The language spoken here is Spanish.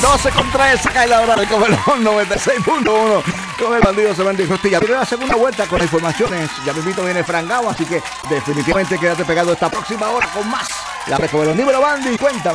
12:13 cae la hora del Comelón 96.1 con el bandido Cemento y Costilla. Viene la segunda vuelta con las informaciones. Ya mismito viene Frangao, así que definitivamente quédate pegado esta próxima hora con más. La Comelón. Dímelo, Bandy, cuéntame.